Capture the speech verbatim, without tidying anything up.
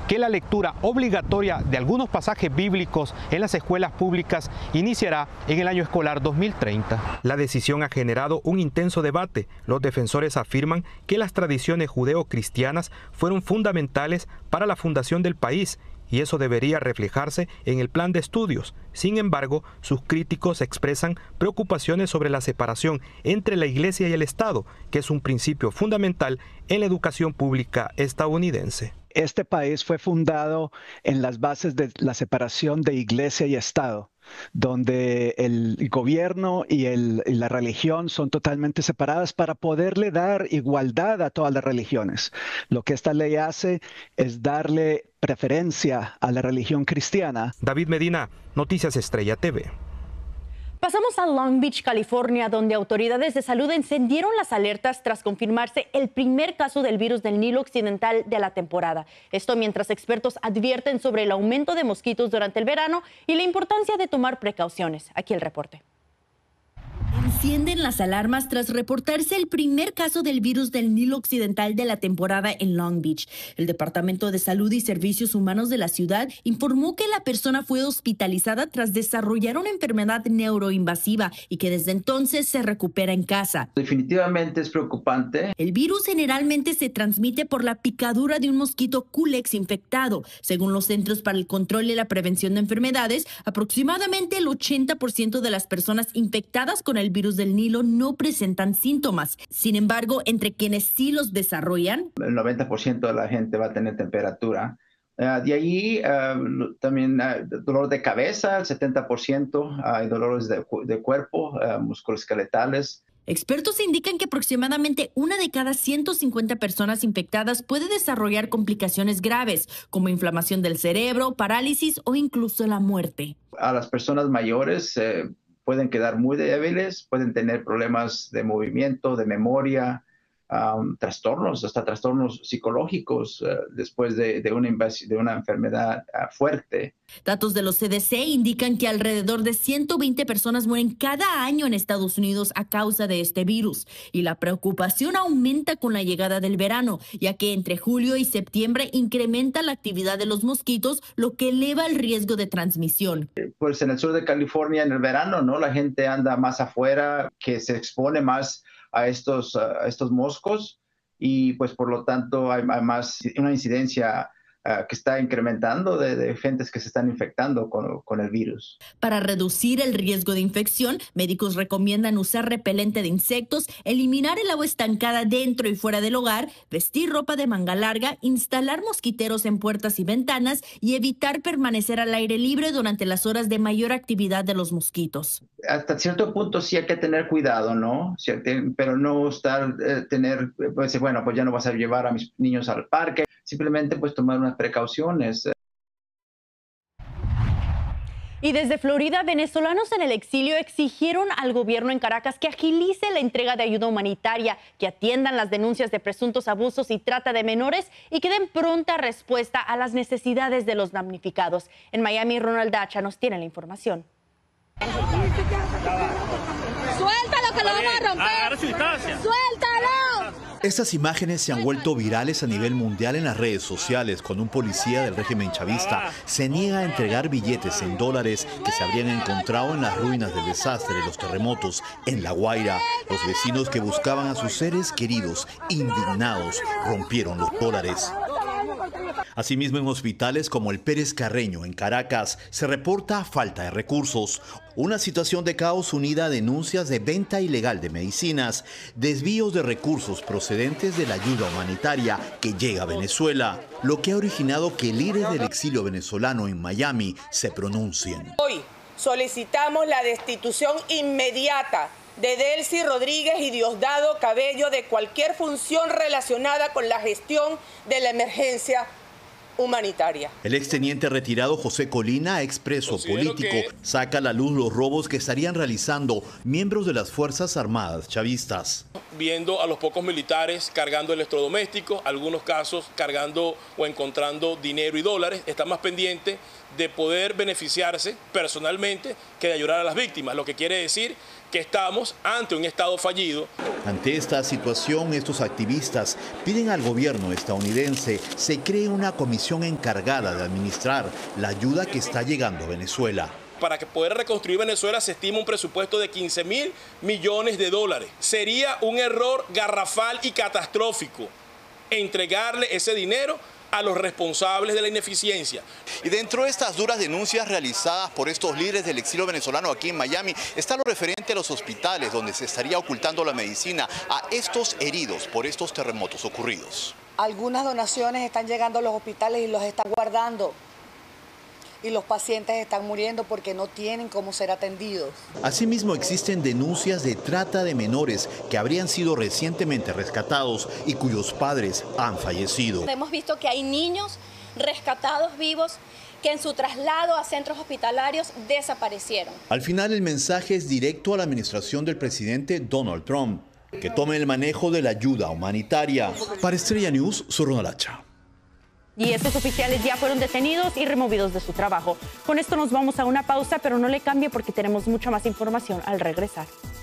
que la lectura obligatoria de algunos pasajes bíblicos en las escuelas públicas iniciará en el año escolar dos mil treinta. La decisión ha generado un intenso debate. Los defensores afirman que las tradiciones judeo-cristianas fueron fundamentales para la fundación del país y eso debería reflejarse en el plan de estudios. Sin embargo, sus críticos expresan preocupaciones sobre la separación entre la Iglesia y el Estado, que es un principio fundamental en la educación pública estadounidense. Este país fue fundado en las bases de la separación de Iglesia y Estado, donde el gobierno y, el, y la religión son totalmente separadas para poderle dar igualdad a todas las religiones. Lo que esta ley hace es darle preferencia a la religión cristiana. David Medina, Noticias Estrella T V. Pasamos a Long Beach, California, donde autoridades de salud encendieron las alertas tras confirmarse el primer caso del virus del Nilo Occidental de la temporada. Esto mientras expertos advierten sobre el aumento de mosquitos durante el verano y la importancia de tomar precauciones. Aquí el reporte. Encienden las alarmas tras reportarse el primer caso del virus del Nilo Occidental de la temporada en Long Beach. El Departamento de Salud y Servicios Humanos de la ciudad informó que la persona fue hospitalizada tras desarrollar una enfermedad neuroinvasiva y que desde entonces se recupera en casa. Definitivamente es preocupante. El virus generalmente se transmite por la picadura de un mosquito Culex infectado. Según los Centros para el Control y la Prevención de Enfermedades, aproximadamente el ochenta por ciento de las personas infectadas con el virus del Nilo no presentan síntomas. Sin embargo, entre quienes sí los desarrollan, el noventa por ciento de la gente va a tener temperatura. Uh, de ahí uh, también uh, dolor de cabeza, el setenta por ciento, hay uh, dolores de, de cuerpo, uh, musculoesqueletales. Expertos indican que aproximadamente una de cada ciento cincuenta personas infectadas puede desarrollar complicaciones graves, como inflamación del cerebro, parálisis o incluso la muerte. A las personas mayores eh, pueden quedar muy débiles, pueden tener problemas de movimiento, de memoria, um, trastornos, hasta trastornos psicológicos uh, después de, de, una de una enfermedad uh, fuerte. Datos de los C D C indican que alrededor de ciento veinte personas mueren cada año en Estados Unidos a causa de este virus. Y la preocupación aumenta con la llegada del verano, ya que entre julio y septiembre incrementa la actividad de los mosquitos, lo que eleva el riesgo de transmisión. Pues en el sur de California en el verano, ¿no? La gente anda más afuera, que se expone más a estos, a estos moscos y pues por lo tanto hay, hay más una incidencia Uh, que está incrementando de, de gentes que se están infectando con, con el virus. Para reducir el riesgo de infección, médicos recomiendan usar repelente de insectos, eliminar el agua estancada dentro y fuera del hogar, vestir ropa de manga larga, instalar mosquiteros en puertas y ventanas y evitar permanecer al aire libre durante las horas de mayor actividad de los mosquitos. Hasta cierto punto sí hay que tener cuidado, ¿no? Pero no estar, eh, tener, pues bueno, pues ya no vas a llevar a mis niños al parque. Simplemente pues tomar unas precauciones. Y desde Florida, venezolanos en el exilio exigieron al gobierno en Caracas que agilice la entrega de ayuda humanitaria, que atiendan las denuncias de presuntos abusos y trata de menores y que den pronta respuesta a las necesidades de los damnificados. En Miami, Ronald Dacha nos tiene la información. ¡Suéltalo que lo vamos a romper! ¡Suéltalo! Estas imágenes se han vuelto virales a nivel mundial en las redes sociales cuando un policía del régimen chavista se niega a entregar billetes en dólares que se habrían encontrado en las ruinas del desastre de los terremotos en La Guaira. Los vecinos que buscaban a sus seres queridos, indignados, rompieron los dólares. Asimismo, en hospitales como el Pérez Carreño, en Caracas, se reporta falta de recursos. Una situación de caos unida a denuncias de venta ilegal de medicinas, desvíos de recursos procedentes de la ayuda humanitaria que llega a Venezuela, lo que ha originado que líderes del exilio venezolano en Miami se pronuncien. Hoy solicitamos la destitución inmediata de Delcy Rodríguez y Diosdado Cabello de cualquier función relacionada con la gestión de la emergencia humanitaria. El exteniente retirado José Colina, expreso político, que... saca a la luz los robos que estarían realizando miembros de las Fuerzas Armadas chavistas. Viendo a los pocos militares cargando electrodomésticos, algunos casos cargando o encontrando dinero y dólares, está más pendiente de poder beneficiarse personalmente que de ayudar a las víctimas, lo que quiere decir que estamos ante un Estado fallido. Ante esta situación, estos activistas piden al gobierno estadounidense se cree una comisión comisión encargada de administrar la ayuda que está llegando a Venezuela. Para que poder reconstruir Venezuela se estima un presupuesto de quince mil millones de dólares. Sería un error garrafal y catastrófico entregarle ese dinero a los responsables de la ineficiencia. Y dentro de estas duras denuncias realizadas por estos líderes del exilio venezolano aquí en Miami, está lo referente a los hospitales donde se estaría ocultando la medicina a estos heridos por estos terremotos ocurridos. Algunas donaciones están llegando a los hospitales y los están guardando. Y los pacientes están muriendo porque no tienen cómo ser atendidos. Asimismo, existen denuncias de trata de menores que habrían sido recientemente rescatados y cuyos padres han fallecido. Hemos visto que hay niños rescatados vivos que en su traslado a centros hospitalarios desaparecieron. Al final, el mensaje es directo a la administración del presidente Donald Trump, que tome el manejo de la ayuda humanitaria. Para Estrella News, soy Ronald Hacha. Y estos oficiales ya fueron detenidos y removidos de su trabajo. Con esto nos vamos a una pausa, pero no le cambie porque tenemos mucha más información al regresar.